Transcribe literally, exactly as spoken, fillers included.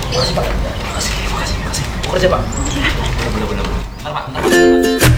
Makasih, Pak. Makasih, makasih, makasih. Mau kerja, Pak? Bener, bener, bener. Bentar, Pak. Bentar, Pak.